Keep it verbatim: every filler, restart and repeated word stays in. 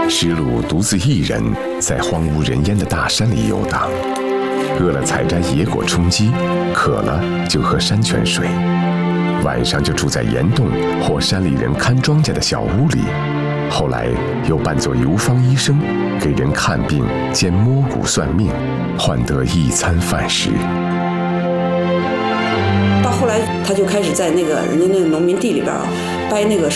石鲁独自一人在荒无人烟的大山里游荡，饿了采摘野果充饥，渴了就喝山泉水，晚上就住在岩洞或山里人看庄稼的小屋里，后来又扮作游方医生，给人看病兼摸骨算命，换得一餐饭食。 到后来他就开始在那个人家那个农民地里边啊掰那个